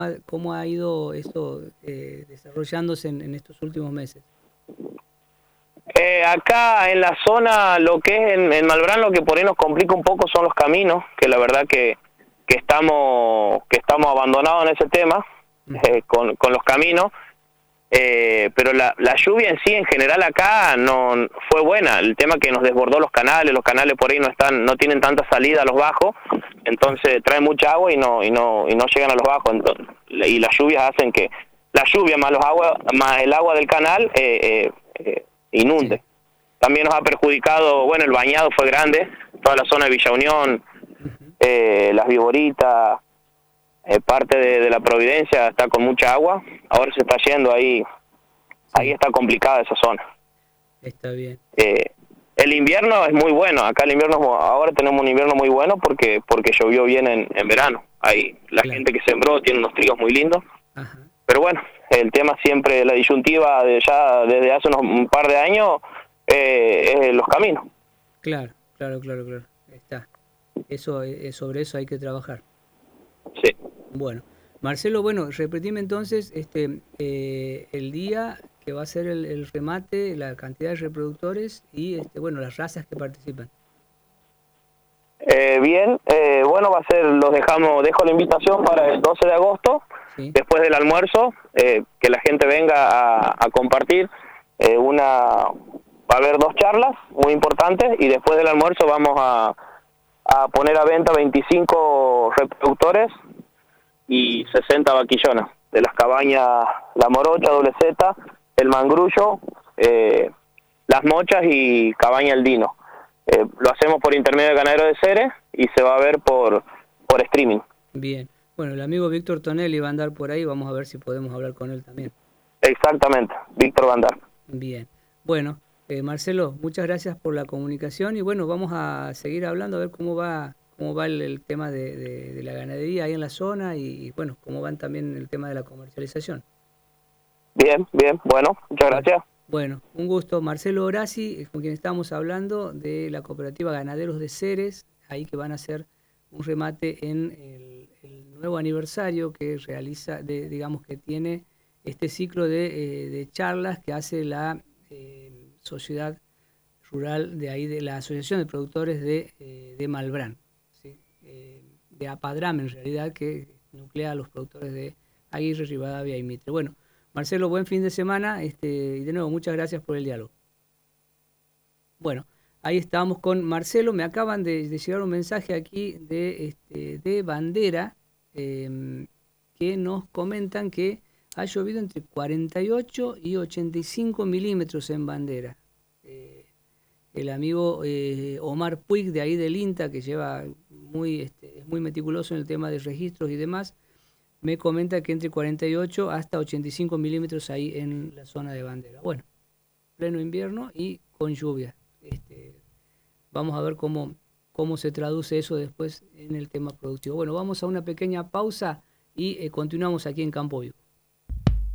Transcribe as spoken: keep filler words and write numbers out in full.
ha, cómo ha ido esto eh, desarrollándose en, en estos últimos meses? Eh, acá en la zona, lo que es en, en Malbrán, lo que por ahí nos complica un poco son los caminos, que la verdad que, que estamos que estamos abandonados en ese tema, eh, con, con los caminos, eh, pero la, la lluvia en sí, en general acá, no fue buena. El tema que nos desbordó los canales, los canales por ahí no están, no tienen tanta salida a los bajos, entonces trae mucha agua y no y no y no llegan a los bajos, entonces, y las lluvias hacen que la lluvia más los agua más el agua del canal eh, eh, eh, inunde. Sí. También nos ha perjudicado, bueno, el bañado fue grande, toda la zona de Villa Unión, uh-huh. eh, Las Viboritas, eh, parte de, de la Providencia está con mucha agua, ahora se está yendo ahí, sí. Ahí está complicada esa zona. Está bien. Eh, el invierno es muy bueno, acá el invierno, ahora tenemos un invierno muy bueno porque porque llovió bien en, en verano, ahí la claro. gente que sembró tiene unos trigos muy lindos, uh-huh. pero bueno, el tema siempre, la disyuntiva de ya desde hace unos un par de años, Eh, eh, los caminos. Claro, claro, claro, claro. Está. Eso, eh, sobre eso hay que trabajar. Sí. Bueno, Marcelo, bueno, repetime entonces este eh, el día que va a ser el, el remate, la cantidad de reproductores y este bueno las razas que participan. Eh, bien, eh, bueno, va a ser, los dejamos, dejo la invitación para el doce de agosto, sí. Después del almuerzo, eh, que la gente venga a, a compartir eh, una... Va a haber dos charlas muy importantes y después del almuerzo vamos a, a poner a venta veinticinco reproductores y sesenta vaquillonas de las cabañas La Morocha, Doble Z, El Mangrullo, eh, Las Mochas y Cabaña El Dino. Eh, lo hacemos por intermedio de Ganadero de Ceres y se va a ver por, por streaming. Bien. Bueno, el amigo Víctor Tonelli va a andar por ahí, vamos a ver si podemos hablar con él también. Exactamente, Víctor va a andar. Bien. Bueno. Eh, Marcelo, muchas gracias por la comunicación y bueno, vamos a seguir hablando a ver cómo va cómo va el, el tema de, de, de la ganadería ahí en la zona y, y bueno, cómo van también el tema de la comercialización. Bien, bien, bueno, muchas gracias. Bueno, un gusto. Marcelo Horaci, con quien estamos hablando de la cooperativa Ganaderos de Ceres, ahí que van a hacer un remate en el, el nuevo aniversario que realiza, de, digamos que tiene este ciclo de, eh, de charlas que hace la... Eh, Sociedad Rural de ahí, de la Asociación de Productores de, eh, de Malbrán, ¿sí? eh, de APADRAM en realidad, que nuclea a los productores de Aguirre, Rivadavia y Mitre. Bueno, Marcelo, buen fin de semana este, y de nuevo muchas gracias por el diálogo. Bueno, ahí estábamos con Marcelo, me acaban de, de llegar un mensaje aquí de, este, de Bandera, eh, que nos comentan que ha llovido entre cuarenta y ocho y ochenta y cinco milímetros en Bandera. Eh, el amigo eh, Omar Puig de ahí del INTA, que lleva muy, este, es muy meticuloso en el tema de registros y demás, me comenta que entre cuarenta y ocho hasta ochenta y cinco milímetros ahí en la zona de Bandera. Bueno, pleno invierno y con lluvia. Este, vamos a ver cómo, cómo se traduce eso después en el tema productivo. Bueno, vamos a una pequeña pausa y eh, continuamos aquí en Campo Vivo.